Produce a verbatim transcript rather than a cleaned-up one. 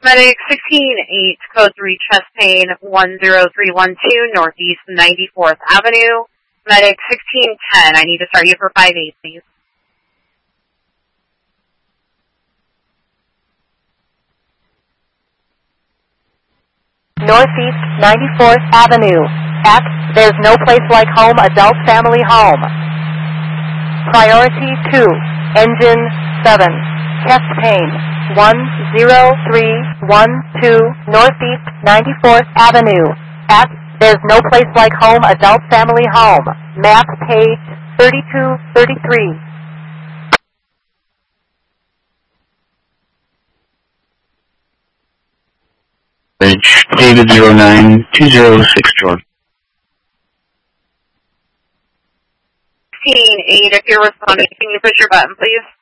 Medic sixteen eight, code three, chest pain, one zero three one two, Northeast ninety-fourth Avenue. Medic sixteen ten, I need to start you for five eight, please. Northeast ninety-fourth Avenue. At There's No Place Like Home Adult Family Home. Priority two, engine seven, chest pain, one zero three one two, Northeast ninety-fourth Avenue. At There's No Place Like Home Adult Family Home. Map page thirty-two thirty-three. Bridge, David zero nine two zero six George. sixteen eight, if you're responding, can you push your button, please?